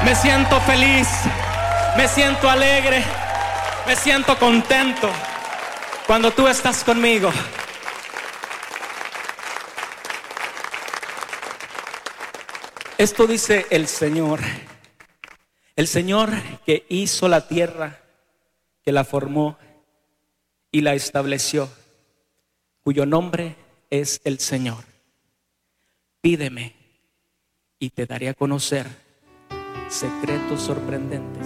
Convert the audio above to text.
Me siento feliz, me siento alegre, me siento contento cuando tú estás conmigo. Esto dice el Señor que hizo la tierra, que la formó y la estableció, cuyo nombre es el Señor. Pídeme y te daré a conocer secretos sorprendentes